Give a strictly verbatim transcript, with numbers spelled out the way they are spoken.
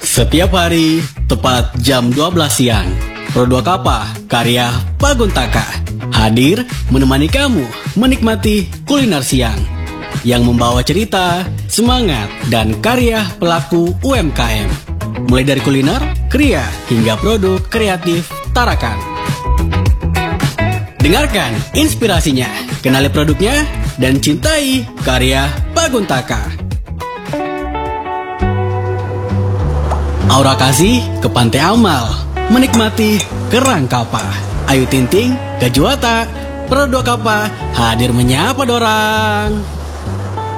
Setiap hari, tepat jam dua belas siang, Produk Apa karya Paguntaka hadir menemani kamu menikmati kuliner siang yang membawa cerita, semangat, dan karya pelaku U M K M. Mulai dari kuliner, kria, hingga produk kreatif Tarakan. Dengarkan inspirasinya, kenali produknya, dan cintai karya Paguntaka. Aura kasih ke Pantai Amal, menikmati kerang kapa. Ayu Ting Ting ke Juwata, Produk Apa hadir menyapa dorang.